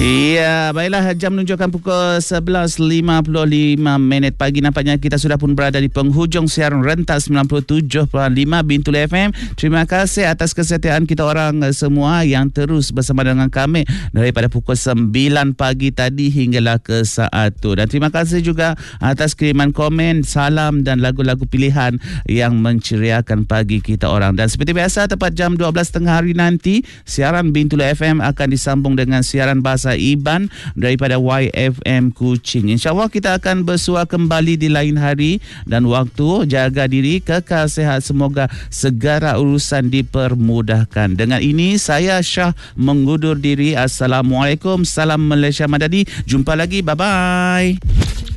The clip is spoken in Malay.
Ya, baiklah, jam menunjukkan pukul 11.55 pagi. Nampaknya kita sudah pun berada di penghujung siaran rentak 97.5 Bintul FM. Terima kasih atas kesetiaan kita orang semua yang terus bersama dengan kami daripada pukul 9 pagi tadi hinggalah ke saat itu. Dan terima kasih juga atas kiriman komen, salam dan lagu-lagu pilihan yang menceriakan pagi kita orang. Dan seperti biasa, tepat jam 12.30 hari nanti, siaran Bintul FM akan disambung dengan siaran bahasa Iban daripada YFM Kuching. InsyaAllah kita akan bersua kembali di lain hari dan waktu. Jaga diri, kekal sihat, semoga segala urusan dipermudahkan. Dengan ini saya Syah mengundur diri. Assalamualaikum, salam Malaysia Madani. Jumpa lagi, bye-bye.